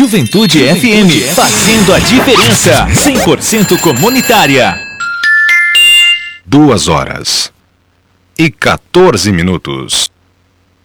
Juventude FM, fazendo a diferença, 100% comunitária. 2 horas e 14 minutos.